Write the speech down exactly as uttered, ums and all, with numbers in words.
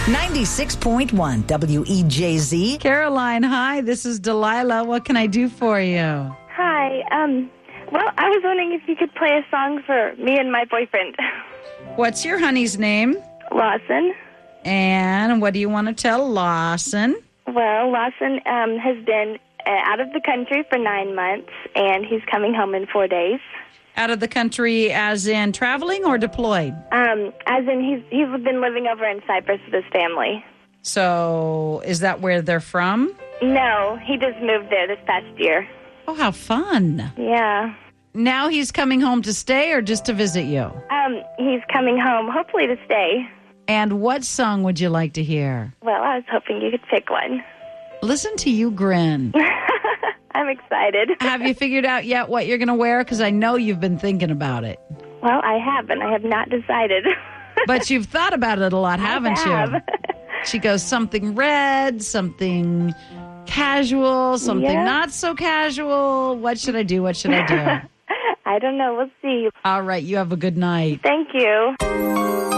ninety-six point one W E J Z. Caroline, hi. This is Delilah. What can I do for you? Hi. Um. Well, I was wondering if you could play a song for me and my boyfriend. What's your honey's name? Lawson. And what do you want to tell Lawson? Well, Lawson um, has been uh, out of the country for nine months, and he's coming home in four days. Out of the country as in traveling or deployed? Um, as in he's he's been living over in Cyprus with his family. So is that where they're from? No, he just moved there this past year. Oh, how fun. Yeah. Now he's coming home to stay or just to visit you? Um, he's coming home, hopefully to stay. And what song would you like to hear? Well, I was hoping you could pick one. Listen to you grin. I'm excited. Have you figured out yet what you're going to wear? Because I know you've been thinking about it. Well, I haven't. I have not decided. But you've thought about it a lot, haven't I have. you? She goes something red, something casual, something Yeah. not so casual. What should I do? What should I do? I don't know. We'll see. All right. You have a good night. Thank you.